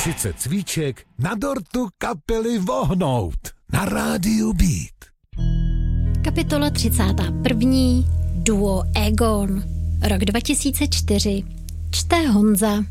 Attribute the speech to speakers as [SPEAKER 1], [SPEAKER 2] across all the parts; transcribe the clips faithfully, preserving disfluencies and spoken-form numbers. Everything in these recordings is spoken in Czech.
[SPEAKER 1] třicet cvíček na dortu kapely Vohnout na rádiu Beat.
[SPEAKER 2] Kapitola třicátá první. Duo Egon. Rok dva tisíce čtyři. Čte Honza.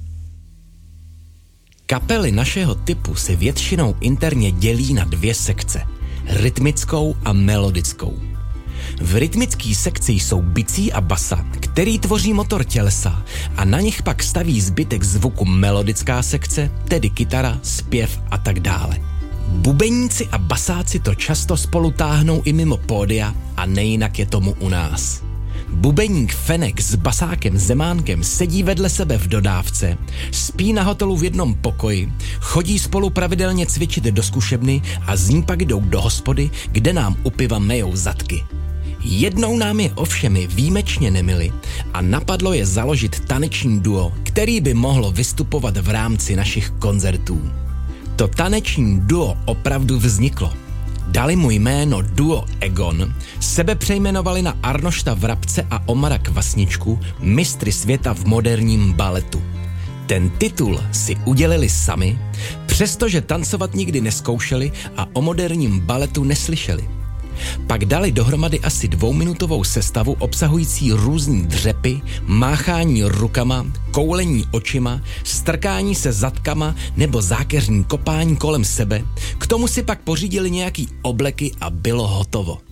[SPEAKER 3] Kapely našeho typu se většinou interně dělí na dvě sekce. Rytmickou a melodickou. V rytmické sekci jsou bicí a basa, který tvoří motor tělesa, a na nich pak staví zbytek zvuku melodická sekce, tedy kytara, zpěv a tak dále. Bubeníci a basáci to často spolu táhnou i mimo pódia a nejinak je tomu u nás. Bubeník Fenek s basákem Zemánkem sedí vedle sebe v dodávce, spí na hotelu v jednom pokoji, chodí spolu pravidelně cvičit do zkušebny a z ní pak jdou do hospody, kde nám u piva mejou zadky. Jednou nám je ovšem výjimečně nemili a napadlo je založit taneční duo, který by mohlo vystupovat v rámci našich koncertů. To taneční duo opravdu vzniklo. Dali mu jméno Duo Egon, sebe přejmenovali na Arnošta Vrabce a Omara Kvasničku, mistry světa v moderním baletu. Ten titul si udělili sami, přestože tancovat nikdy neskoušeli a o moderním baletu neslyšeli. Pak dali dohromady asi dvouminutovou sestavu obsahující různý dřepy, máchání rukama, koulení očima, strkání se zadkama nebo zákeřní kopání kolem sebe. K tomu si pak pořídili nějaký obleky a bylo hotovo.